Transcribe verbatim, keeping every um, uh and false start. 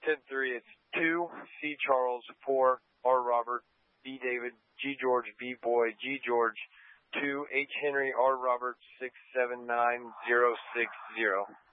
ten three, it's two, C Charles, four, R Robert, B David, G George, B Boy, G George, two, H Henry, R Robert, six seven nine zero six zero.